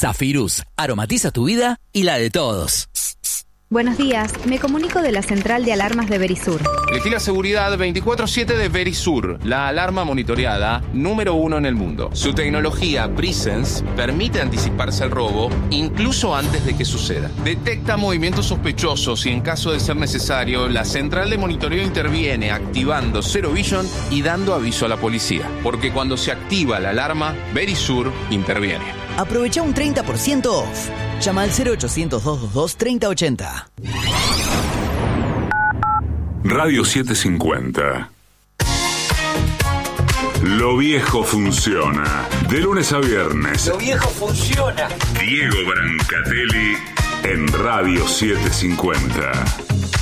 Zafirus, aromatiza tu vida y la de todos. Buenos días, me comunico de la central de alarmas de Verisur. Elegí la seguridad 24/7 de Verisur, la alarma monitoreada número 1 en el mundo. Su tecnología Presence permite anticiparse al robo incluso antes de que suceda. Detecta movimientos sospechosos y en caso de ser necesario, la central de monitoreo interviene activando Zero Vision y dando aviso a la policía. Porque cuando se activa la alarma, Verisur interviene. Aprovecha un 30% off. Llama al 0800-222-3080. Radio 750. Lo viejo funciona. De lunes a viernes. Lo viejo funciona. Diego Brancatelli en Radio 750.